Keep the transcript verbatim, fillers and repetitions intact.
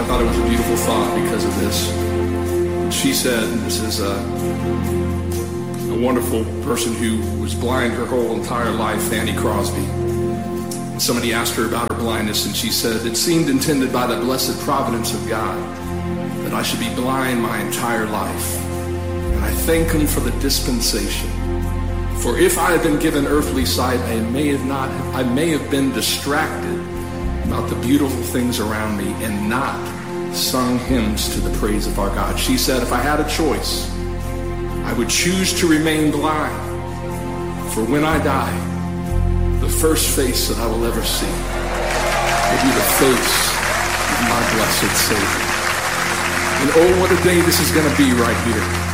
thought it was a beautiful thought because of this. She said, and this is a, a wonderful person who was blind her whole entire life, Fanny Crosby. Somebody asked her about her blindness, and she said, it seemed intended by the blessed providence of God that I should be blind my entire life. And I thank him for the dispensation. For if I had been given earthly sight, I may have not, I may have been distracted about the beautiful things around me and not sung hymns to the praise of our God. She said, if I had a choice, I would choose to remain blind. For when I die, the first face that I will ever see will be the face of my blessed Savior. And oh, what a day this is going to be right here.